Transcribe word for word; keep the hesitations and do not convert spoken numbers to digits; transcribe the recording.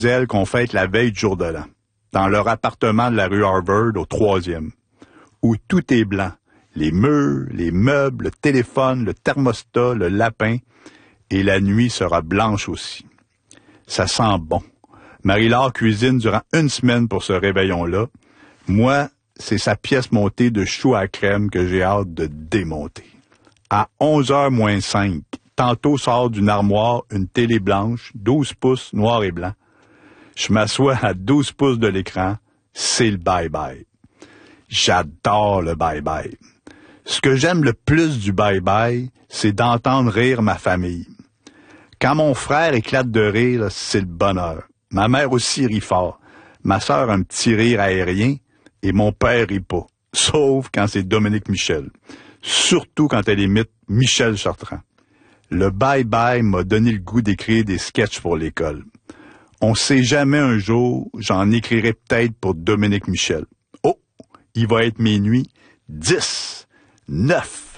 elles qu'on fête la veille du jour de l'an, dans leur appartement de la rue Harvard au troisième, où tout est blanc. Les murs, les meubles, le téléphone, le thermostat, le lapin, et la nuit sera blanche aussi. Ça sent bon. Marie-Laure cuisine durant une semaine pour ce réveillon-là. Moi, c'est sa pièce montée de choux à crème que j'ai hâte de démonter. À onze heures moins cinq, tantôt sort d'une armoire une télé blanche, douze pouces, noir et blanc. Je m'assois à douze pouces de l'écran, c'est le bye-bye. J'adore le bye-bye. Ce que j'aime le plus du bye-bye, c'est d'entendre rire ma famille. Quand mon frère éclate de rire, c'est le bonheur. Ma mère aussi rit fort. Ma sœur a un petit rire aérien et mon père rit pas. Sauf quand c'est Dominique Michel. Surtout quand elle imite Michel Chartrand. Le bye-bye m'a donné le goût d'écrire des sketchs pour l'école. On sait jamais un jour, j'en écrirai peut-être pour Dominique Michel. Oh, il va être minuit dix, neuf.